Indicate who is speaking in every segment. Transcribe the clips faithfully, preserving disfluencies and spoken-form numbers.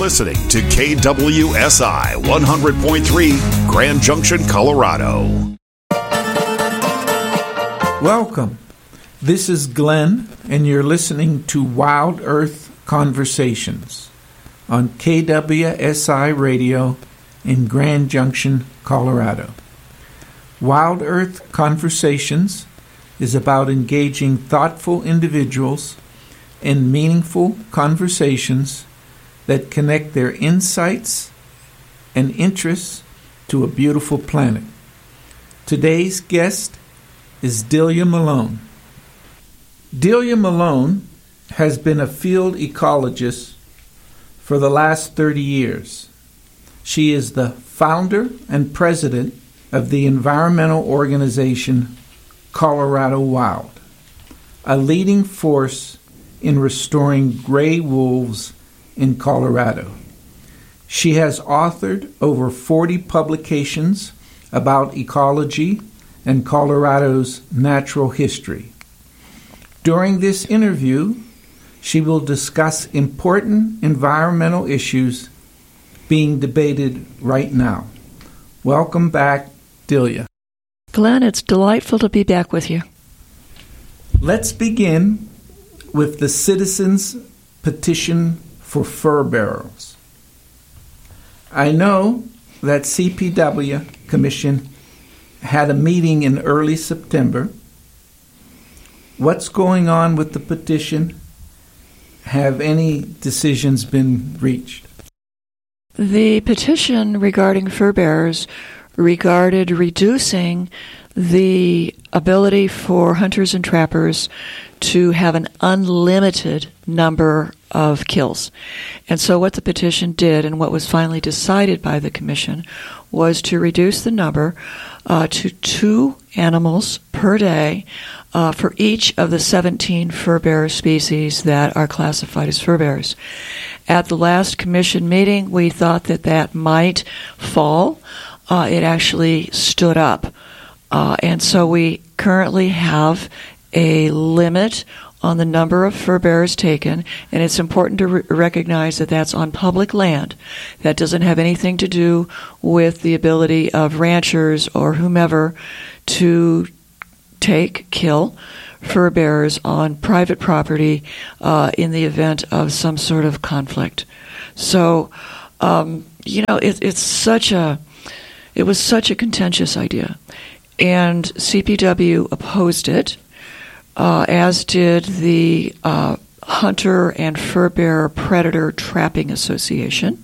Speaker 1: listening to K W S I one hundred point three Grand Junction, Colorado.
Speaker 2: Welcome. This is Glenn, and you're listening to Wild Earth Conversations on K W S I Radio in Grand Junction, Colorado. Wild Earth Conversations is about engaging thoughtful individuals in meaningful conversations that connect their insights and interests to a beautiful planet. Today's guest is Delia Malone. Delia Malone has been a field ecologist for the last thirty years. She is the founder and president of the environmental organization Colorado Wild, a leading force in restoring gray wolves in Colorado. She has authored over forty publications about ecology and Colorado's natural history. During this interview, she will discuss important environmental issues being debated right now. Welcome back, Delia.
Speaker 3: Glenn, it's delightful to be back with you.
Speaker 2: Let's begin with the Citizens Petition for Fur Bearers. I know that C P W Commission had a meeting in early September. What's going on with the petition? Have any decisions been reached?
Speaker 3: The petition regarding fur bearers regarded reducing the ability for hunters and trappers to have an unlimited number of kills. And so what the petition did, and what was finally decided by the commission, was to reduce the number uh, to two animals per day uh, for each of the seventeen fur bearer species that are classified as fur bearers. At the last commission meeting, we thought that that might fall. Uh, it actually stood up. Uh, and so we currently have a limit on the number of fur bearers taken, and it's important to re- recognize that that's on public land. That doesn't have anything to do with the ability of ranchers or whomever to take, kill fur bearers on private property uh, in the event of some sort of conflict. So, um, you know, it, it's such a, it was such a contentious idea, and C P W opposed it. Uh, as did the uh, Hunter and Fur Bearer Predator Trapping Association.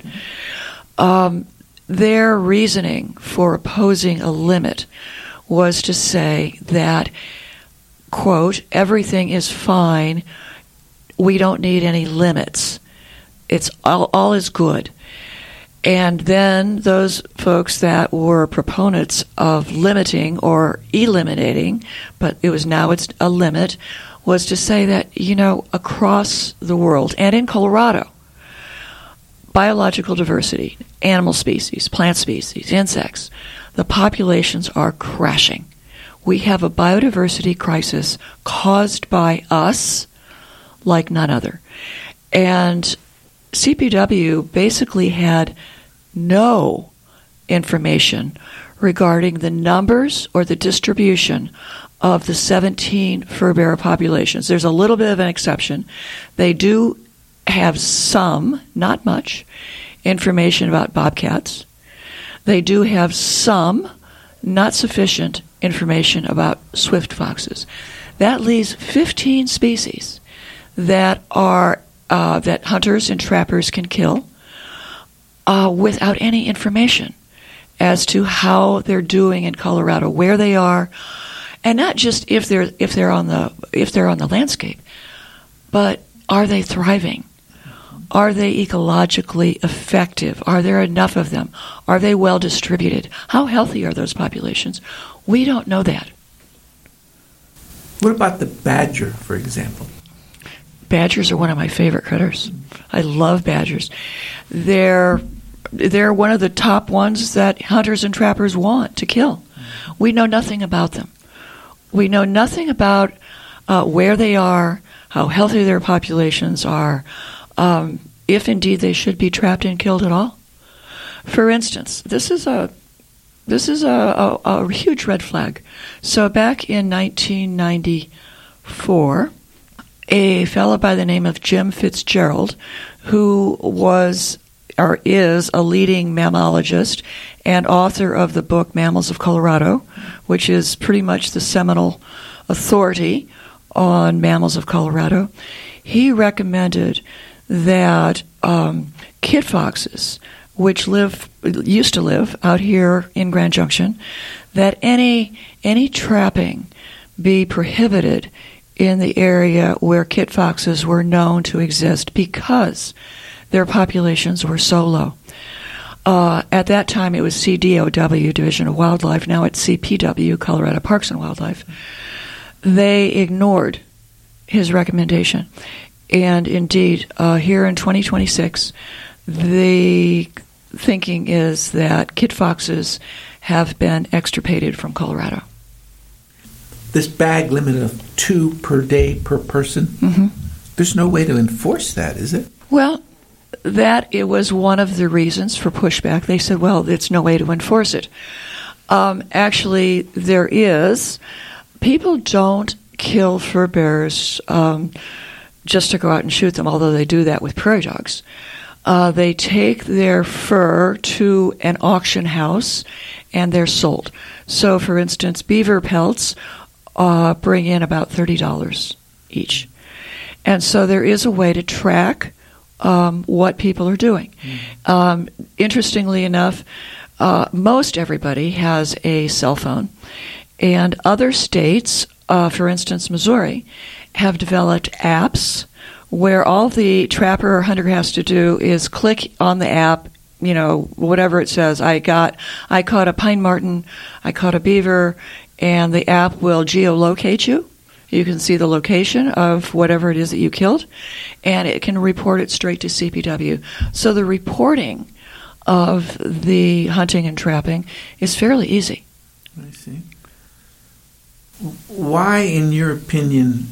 Speaker 3: Um, their reasoning for opposing a limit was to say that, quote, everything is fine, we don't need any limits. It's all, all is good. And then those folks that were proponents of limiting or eliminating, but it was now it's a limit, was to say that, you know, across the world and in Colorado, biological diversity, animal species, plant species, insects, the populations are crashing. We have a biodiversity crisis caused by us like none other. And C P W basically had no information regarding the numbers or the distribution of the seventeen fur bearer populations. There's a little bit of an exception. They do have some, not much, information about bobcats. They do have some, not sufficient, information about swift foxes. That leaves fifteen species that are uh, that hunters and trappers can kill uh, without any information as to how they're doing in Colorado, where they are, and not just if they're if they're on the if they're on the landscape, but are they thriving? Are they ecologically effective? Are there enough of them? Are they well distributed? How healthy are those populations? We don't know that.
Speaker 2: What about the badger, for example?
Speaker 3: Badgers are one of my favorite critters. I love badgers. They're they're one of the top ones that hunters and trappers want to kill. We know nothing about them. We know nothing about uh, where they are, how healthy their populations are. Um, if indeed they should be trapped and killed at all. For instance, this is a this is a, a, a huge red flag. So back in nineteen ninety-four, a fellow by the name of Jim Fitzgerald, who was or is a leading mammologist and author of the book Mammals of Colorado, which is pretty much the seminal authority on mammals of Colorado, he recommended that um, kit foxes, which live used to live out here in Grand Junction, that any any trapping be prohibited in the area where kit foxes were known to exist because their populations were so low. Uh, at that time, it was C D O W, Division of Wildlife. Now it's C P W, Colorado Parks and Wildlife. They ignored his recommendation. And indeed, uh, here in twenty twenty-six, the thinking is that kit foxes have been extirpated from Colorado.
Speaker 2: This bag limit of two per day per person,
Speaker 3: Mm-hmm.
Speaker 2: there's no way to enforce that, is it?
Speaker 3: Well, that it was one of the reasons for pushback. They said, well, it's no way to enforce it. Um, actually, there is. People don't kill fur bearers um, just to go out and shoot them, although they do that with prairie dogs. Uh, they take their fur to an auction house, and they're sold. So, for instance, beaver pelts uh, bring in about thirty dollars each. And so there is a way to track um, what people are doing. Mm. Um, interestingly enough, uh, most everybody has a cell phone, and other states, uh, for instance, Missouri, have developed apps where all the trapper or hunter has to do is click on the app, you know, whatever it says. I got, I caught a pine marten, I caught a beaver, and the app will geolocate you. You can see the location of whatever it is that you killed, and it can report it straight to C P W. So the reporting of the hunting and trapping is fairly easy.
Speaker 2: I see. Why, in your opinion,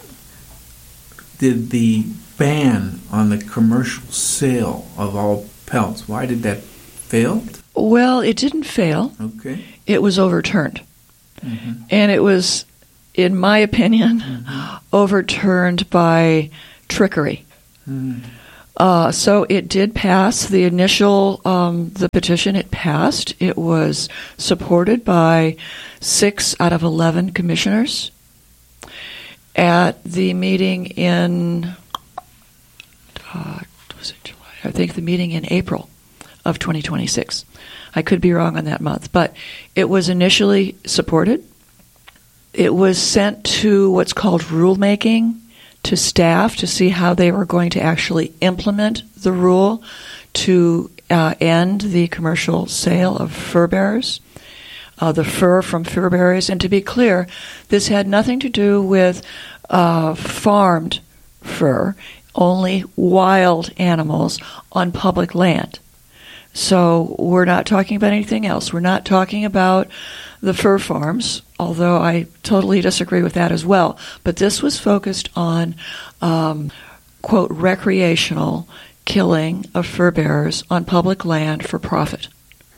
Speaker 2: did the ban on the commercial sale of all pelts, why did that fail?
Speaker 3: Well, it didn't fail.
Speaker 2: Okay.
Speaker 3: It was overturned.
Speaker 2: Mm-hmm.
Speaker 3: And it was, in my opinion,
Speaker 2: mm-hmm.
Speaker 3: overturned by trickery.
Speaker 2: Mm.
Speaker 3: Uh, so it did pass the initial, um, the petition, it passed. It was supported by six out of eleven commissioners. At the meeting in, uh, was it July? I think the meeting in April of twenty twenty-six. I could be wrong on that month, but it was initially supported. It was sent to what's called rulemaking to staff to see how they were going to actually implement the rule to uh, end the commercial sale of fur bearers, uh, the fur from fur bearers. And to be clear, this had nothing to do with uh, farmed fur, only wild animals on public land. So we're not talking about anything else. We're not talking about the fur farms, although I totally disagree with that as well. But this was focused on, um, quote, recreational killing of fur bearers on public land for profit.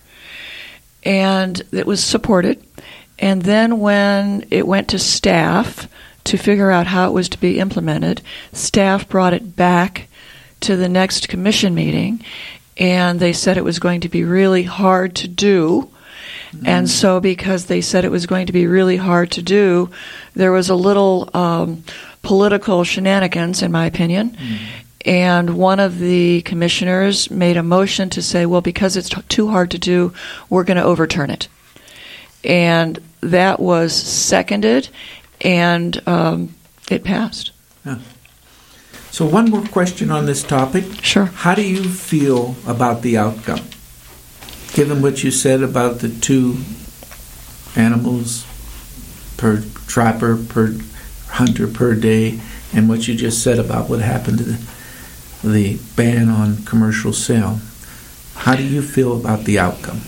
Speaker 3: And it was supported. And then when it went to staff to figure out how it was to be implemented, staff brought it back to the next commission meeting, and they said it was going to be really hard to do. Mm-hmm. And so because they said it was going to be really hard to do, there was a little um, political shenanigans, in my opinion. Mm-hmm. And one of the commissioners made a motion to say, well, because it's t- too hard to do, we're going to overturn it. And that was seconded, and um, it passed.
Speaker 2: Yeah. So one more question on this topic.
Speaker 3: Sure.
Speaker 2: How do you feel about the outcome? Given what you said about the two animals per trapper, per hunter per day, and what you just said about what happened to the, the ban on commercial sale, how do you feel about the outcome?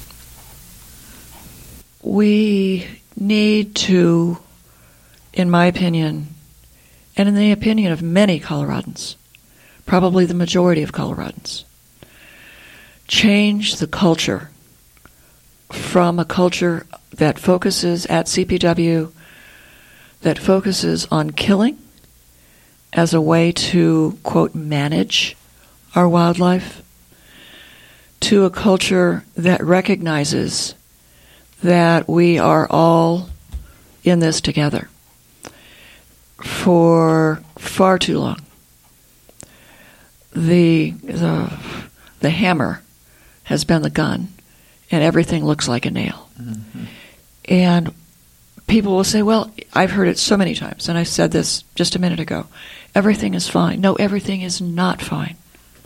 Speaker 3: We need to, in my opinion, and in the opinion of many Coloradans, probably the majority of Coloradans, change the culture from a culture that focuses at C P W, that focuses on killing as a way to, quote, manage our wildlife, to a culture that recognizes that we are all in this together. For far too long, the the, the hammer has been the gun, and everything looks like a nail. Mm-hmm. And people will say, well, I've heard it so many times, and I said this just a minute ago, everything is fine. No, everything is not fine.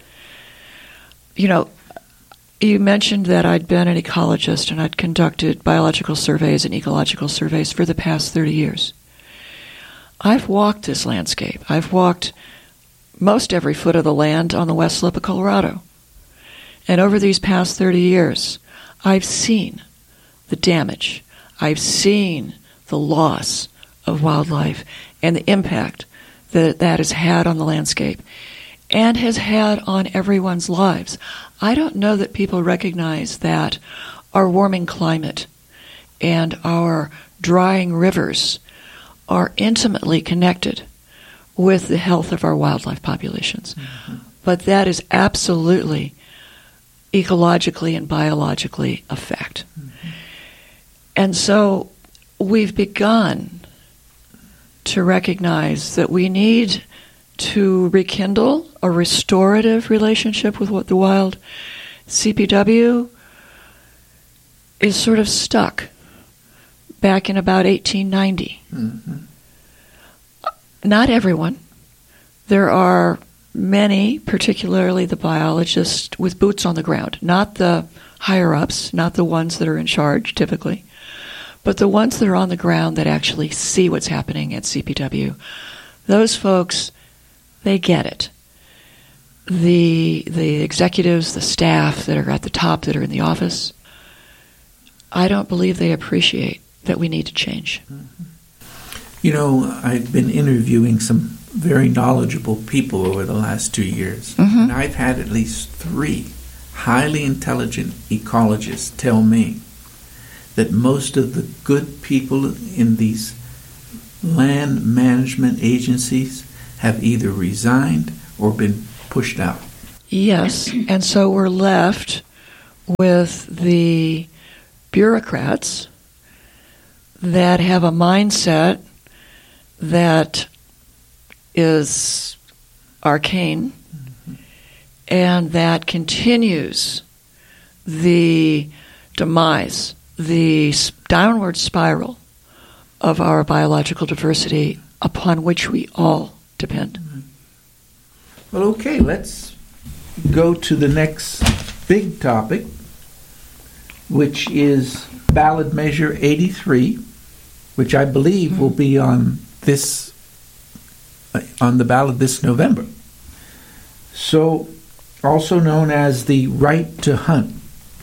Speaker 3: You know, you mentioned that I'd been an ecologist and I'd conducted biological surveys and ecological surveys for the past thirty years. I've walked this landscape. I've walked most every foot of the land on the west slope of Colorado. And over these past thirty years, I've seen the damage. I've seen the loss of wildlife and the impact that that has had on the landscape and has had on everyone's lives. I don't know that people recognize that our warming climate and our drying rivers are intimately connected with the health of our wildlife populations. Mm-hmm. But that is absolutely ecologically and biologically a fact. Mm-hmm. And so we've begun to recognize that we need to rekindle a restorative relationship with what the wild. C P W is sort of stuck back in about eighteen ninety. Mm-hmm. Not everyone. There are many, particularly the biologists with boots on the ground, not the higher-ups, not the ones that are in charge typically, but the ones that are on the ground that actually see what's happening at C P W. Those folks, they get it. The the executives, the staff that are at the top, that are in the office, I don't believe they appreciate that we need to change.
Speaker 2: You know, I've been interviewing some very knowledgeable people over the last two years, mm-hmm. and I've had at least three highly intelligent ecologists tell me that most of the good people in these land management agencies have either resigned or been pushed out.
Speaker 3: Yes, and so we're left with the bureaucrats that have a mindset that is arcane, mm-hmm. and that continues the demise, the downward spiral of our biological diversity upon which we all depend.
Speaker 2: Mm-hmm. Well, okay, let's go to the next big topic, which is ballot measure eighty-three, which I believe mm-hmm. will be on this uh, on the ballot this November. So, also known as the right to hunt.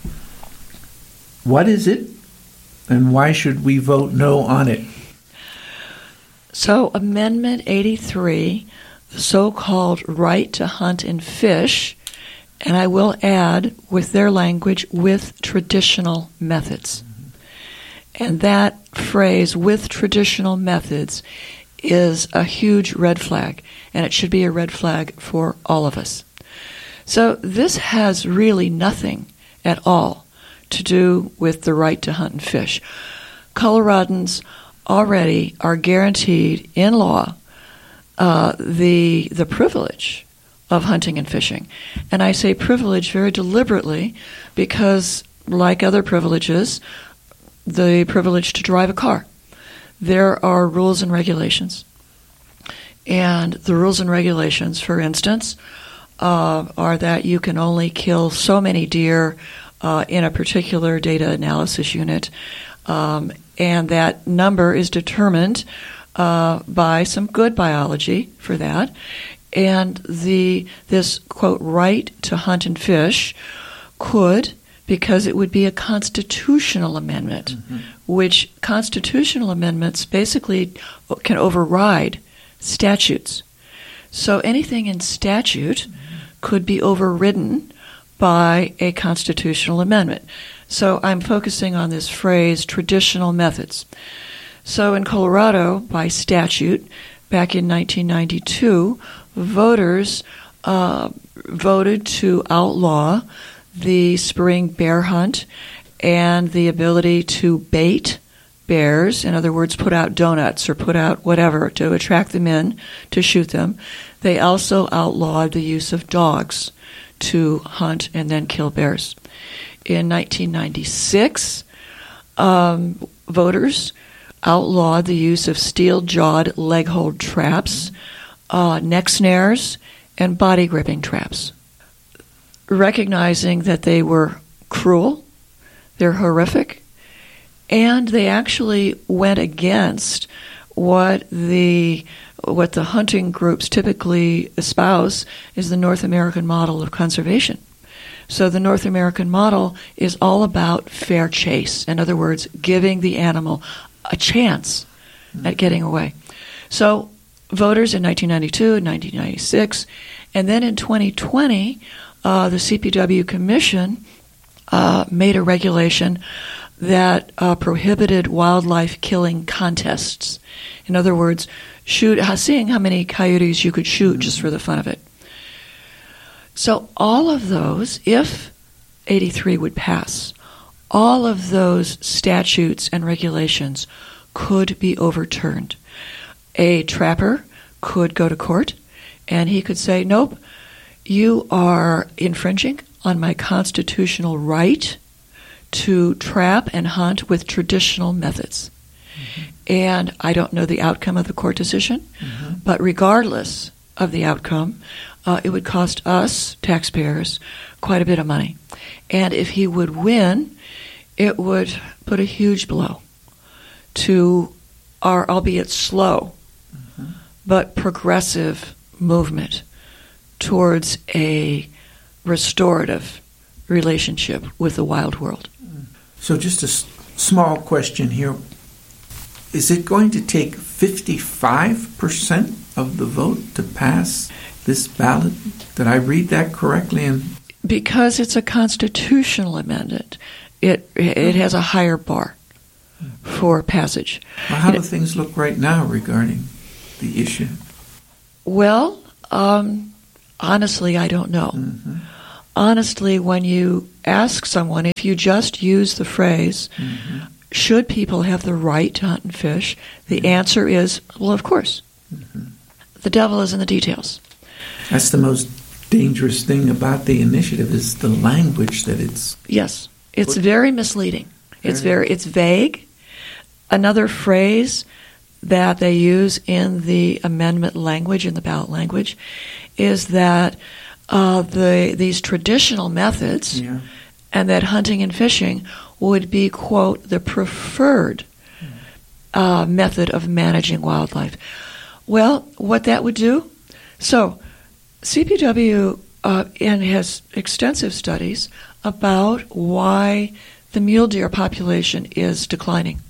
Speaker 2: What is it, and why should we vote no on it?
Speaker 3: So, Amendment eighty-three, the so-called right to hunt and fish, and I will add, with their language, with traditional methods. And that phrase, with traditional methods, is a huge red flag, and it should be a red flag for all of us. So this has really nothing at all to do with the right to hunt and fish. Coloradans already are guaranteed in law uh, the the privilege of hunting and fishing. And I say privilege very deliberately because, like other privileges, the privilege to drive a car, there are rules and regulations. And the rules and regulations, for instance, uh, are that you can only kill so many deer uh, in a particular data analysis unit, um, and that number is determined uh, by some good biology for that. And the this, quote, right to hunt and fish could, because it would be a constitutional amendment, mm-hmm. which constitutional amendments basically can override statutes. So anything in statute could be overridden by a constitutional amendment. So I'm focusing on this phrase, traditional methods. So in Colorado, by statute, back in nineteen ninety-two, voters uh, voted to outlaw the spring bear hunt and the ability to bait bears, in other words, put out donuts or put out whatever to attract them in to shoot them. They also outlawed the use of dogs to hunt and then kill bears. In nineteen ninety-six, um, voters outlawed the use of steel-jawed leg-hold traps, uh, neck snares, and body-gripping traps, recognizing that they were cruel, they're horrific, and they actually went against what the what the hunting groups typically espouse is the North American model of conservation. So the North American model is all about fair chase. In other words, giving the animal a chance mm-hmm. at getting away. So voters in nineteen ninety-two and nineteen ninety-six, and then in twenty twenty, uh, the C P W Commission uh, made a regulation that uh, prohibited wildlife killing contests. In other words, shoot, seeing how many coyotes you could shoot mm-hmm. just for the fun of it. So all of those, if eighty-three would pass, all of those statutes and regulations could be overturned. A trapper could go to court and he could say, nope, you are infringing on my constitutional right to trap and hunt with traditional methods. Mm-hmm. And I don't know the outcome of the court decision, mm-hmm. but regardless of the outcome, uh, it would cost us, taxpayers, quite a bit of money. And if he would win, it would put a huge blow to our, albeit slow, mm-hmm. but progressive movement towards a restorative relationship with the wild world.
Speaker 2: So just a s- small question here. Is it going to take fifty-five percent of the vote to pass this ballot? Did I read that correctly? And
Speaker 3: because it's a constitutional amendment, it it has a higher bar for passage.
Speaker 2: Well, how do things look right now regarding the issue?
Speaker 3: Well, um, honestly, I don't know. Mm-hmm. Honestly, when you ask someone, if you just use the phrase, mm-hmm. should people have the right to hunt and fish, the mm-hmm. answer is, well, of course. Mm-hmm. The devil is in the details.
Speaker 2: That's the most dangerous thing about the initiative is the language that it's...
Speaker 3: Yes. It's very misleading. It's very, it's vague. Another phrase that they use in the amendment language, in the ballot language, is that uh, the these traditional methods yeah. and that hunting and fishing would be, quote, the preferred uh, method of managing wildlife. Well, what that would do? So, C P W uh, and has extensive studies about why the mule deer population is declining.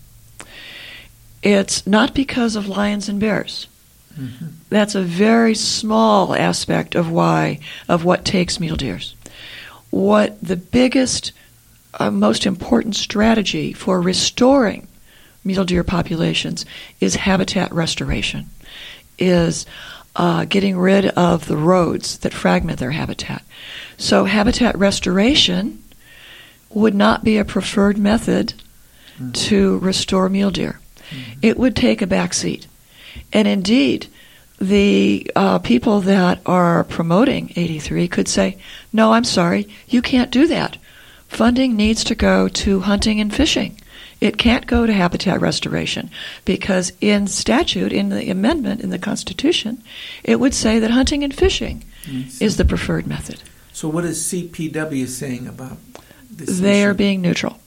Speaker 3: It's not because of lions and bears. Mm-hmm. That's a very small aspect of why, of what takes mule deers. What the biggest, uh, most important strategy for restoring mule deer populations is habitat restoration, is uh, getting rid of the roads that fragment their habitat. So habitat restoration would not be a preferred method mm-hmm. to restore mule deer. Mm-hmm. It would take a back seat. And indeed, the uh, people that are promoting eighty-three could say, no, I'm sorry, you can't do that. Funding needs to go to hunting and fishing. It can't go to habitat restoration because in statute, in the amendment, in the Constitution, it would say that hunting and fishing is the preferred method.
Speaker 2: So what is C P W saying about this
Speaker 3: They
Speaker 2: issue?
Speaker 3: are being neutral.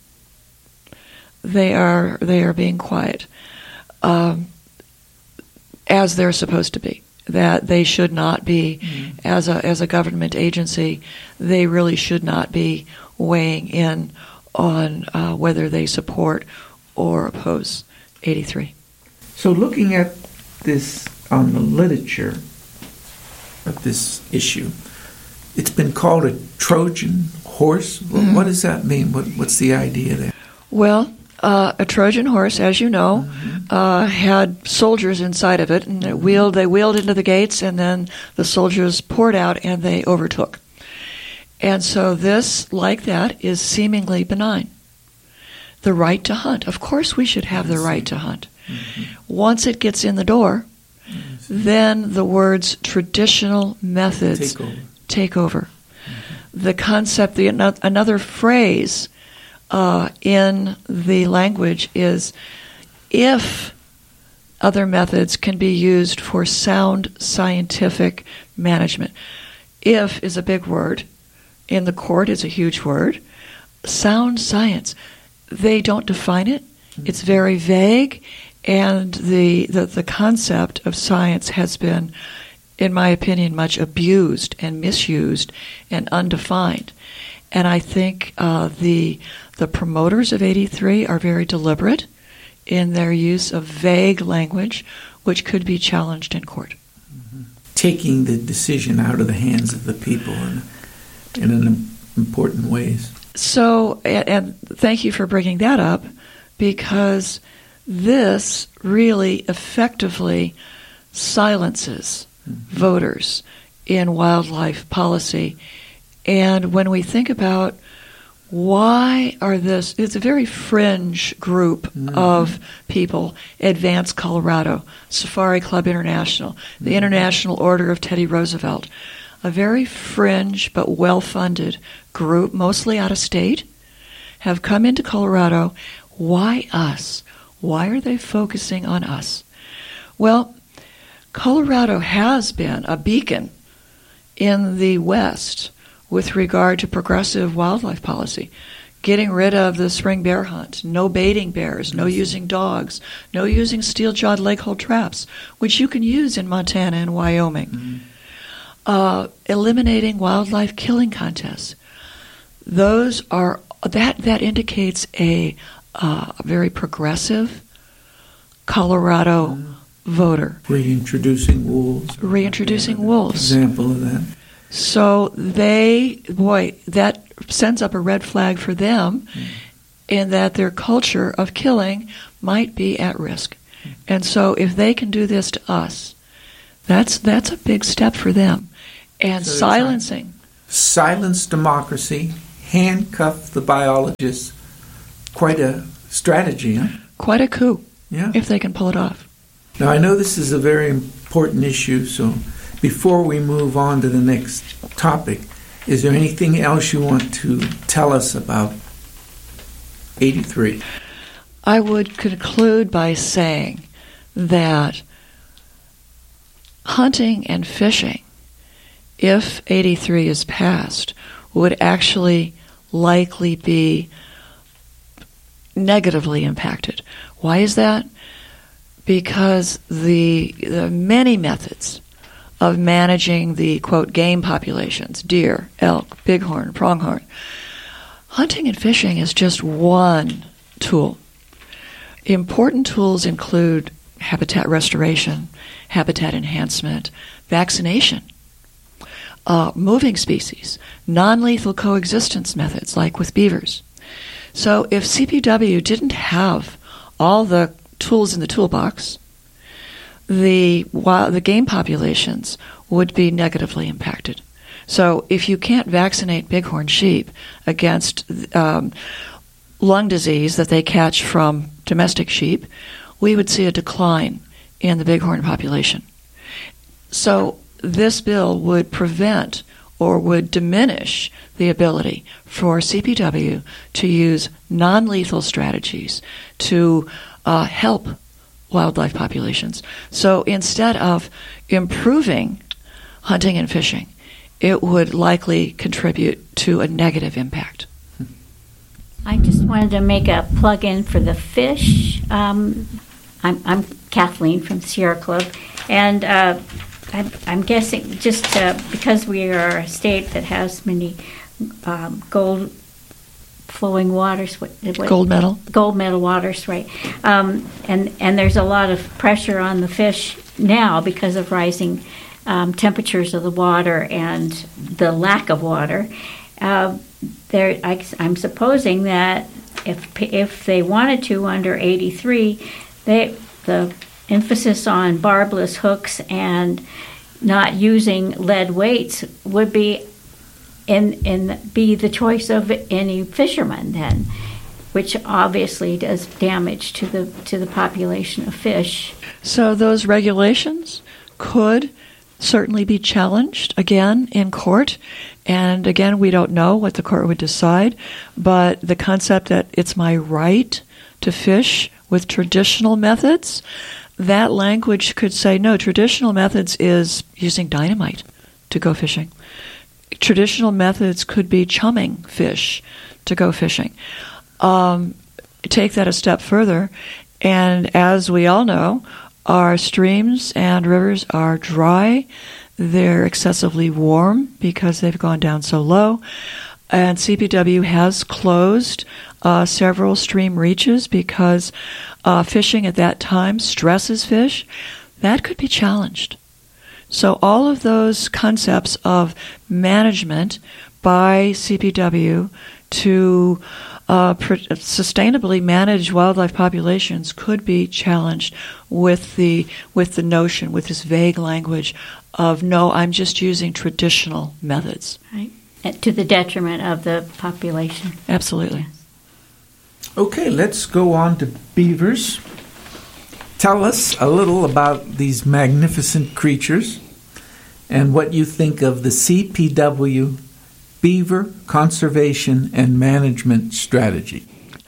Speaker 3: They are they are being quiet, um, as they're supposed to be. That they should not be, mm-hmm. as a as a government agency, they really should not be weighing in on uh, whether they support or oppose eighty-three.
Speaker 2: So looking at this on the literature, of this issue. It's been called a Trojan horse. Mm-hmm. What does that mean? What, what's the idea there?
Speaker 3: Well, uh, a Trojan horse, as you know, mm-hmm. uh, had soldiers inside of it, and it wheeled. They wheeled into the gates, and then the soldiers poured out, and they overtook. And so this, like that, is seemingly benign. The right to hunt. Of course we should have the right to hunt. Mm-hmm. Once it gets in the door, then the words traditional methods
Speaker 2: take over.
Speaker 3: Take over. Mm-hmm. The concept, the another phrase uh, in the language is, if other methods can be used for sound scientific management. If is a big word. In the court, it's a huge word. Sound science. They don't define it. Mm-hmm. It's very vague. And the, the the concept of science has been, in my opinion, much abused and misused and undefined. And I think uh, the the promoters of eighty-three are very deliberate in their use of vague language, which could be challenged in court.
Speaker 2: Mm-hmm. Taking the decision out of the hands of the people in, in an important ways. So,
Speaker 3: and, and thank you for bringing that up, because this really effectively silences mm-hmm. voters in wildlife policy. And when we think about why are this, it's a very fringe group mm-hmm. of people, Advance Colorado, Safari Club International, mm-hmm. the International Order of Teddy Roosevelt, a very fringe but well-funded group, mostly out of state, have come into Colorado. Why us? Why are they focusing on us? Well, Colorado has been a beacon in the West with regard to progressive wildlife policy, getting rid of the spring bear hunt, no baiting bears, no using dogs, no using steel-jawed leg-hold traps, which you can use in Montana and Wyoming, mm-hmm. uh, eliminating wildlife killing contests. Those are that that indicates a Uh, a very progressive Colorado mm. voter.
Speaker 2: Reintroducing wolves.
Speaker 3: Reintroducing wolves.
Speaker 2: Example of that.
Speaker 3: So they, boy, that sends up a red flag for them mm. in that their culture of killing might be at risk. Mm. And so if they can do this to us, that's that's a big step for them. And so silencing.
Speaker 2: Silence democracy, handcuff the biologists. Quite a strategy, huh?
Speaker 3: Quite a coup,
Speaker 2: yeah.
Speaker 3: if they can pull it off.
Speaker 2: Now, I know this is a very important issue, so before we move on to the next topic, is there anything else you want to tell us about eighty-three?
Speaker 3: I would conclude by saying that hunting and fishing, if eighty-three is passed, would actually likely be negatively impacted. Why is that? Because the, the many methods of managing the, quote, game populations, deer, elk, bighorn, pronghorn, hunting and fishing is just one tool. Important tools include habitat restoration, habitat enhancement, vaccination, uh, moving species, non-lethal coexistence methods like with beavers. So if C P W didn't have all the tools in the toolbox, the wild, the game populations would be negatively impacted. So if you can't vaccinate bighorn sheep against um, lung disease that they catch from domestic sheep, we would see a decline in the bighorn population. So this bill would prevent or would diminish the ability for C P W to use non-lethal strategies to uh, help wildlife populations. So instead of improving hunting and fishing, it would likely contribute to a negative impact.
Speaker 4: I just wanted to make a plug-in for the fish. Um, I'm, I'm Kathleen from Sierra Club, and uh, I'm, I'm guessing just uh, because we are a state that has many um, gold flowing waters, what, what
Speaker 3: gold medal,
Speaker 4: gold medal waters, right? Um, and and there's a lot of pressure on the fish now because of rising um, temperatures of the water and the lack of water, uh, there, I, I'm supposing that if if they wanted to under eighty-three, they the emphasis on barbless hooks and not using lead weights would be in in be the choice of any fisherman then, which obviously does damage to the to the population of fish.
Speaker 3: So those regulations could certainly be challenged again in court. And again, we don't know what the court would decide, but the concept that it's my right to fish with traditional methods, that language could say, no, traditional methods is using dynamite to go fishing. Traditional methods could be chumming fish to go fishing. Um, take that a step further, and as we all know, our streams and rivers are dry. They're excessively warm because they've gone down so low. And C P W has closed uh, several stream reaches because uh, fishing at that time stresses fish. That could be challenged. So all of those concepts of management by C P W to uh, pr- sustainably manage wildlife populations could be challenged with the with the notion, with this vague language of, no, I'm just using traditional methods.
Speaker 4: Right. To the detriment of the population.
Speaker 3: Absolutely.
Speaker 4: Yes.
Speaker 2: Okay, let's go on to beavers. Tell us a little about these magnificent creatures and what you think of the C P W Beaver Conservation and Management Strategy.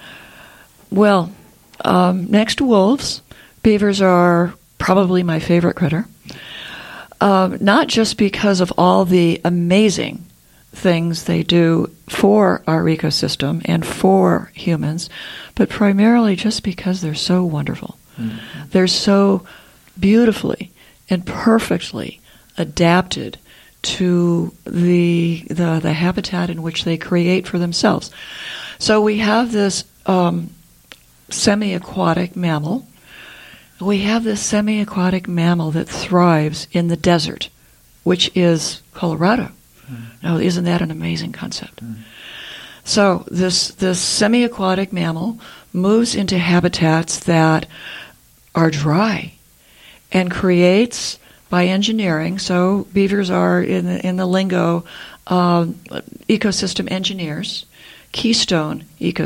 Speaker 3: Well, um, next to wolves, beavers are probably my favorite critter. Um, not just because of all the amazing things they do for our ecosystem and for humans, but primarily just because they're so wonderful. Mm-hmm. They're so beautifully and perfectly adapted to the, the the habitat in which they create for themselves. So we have this um, semi-aquatic mammal. We have this semi-aquatic mammal that thrives in the desert, which is Colorado. Mm. Now, isn't that an amazing concept? Mm. So this this semi-aquatic mammal moves into habitats that are dry and creates by engineering. So beavers are, in the, in the lingo, uh, ecosystem engineers, keystone ecosystem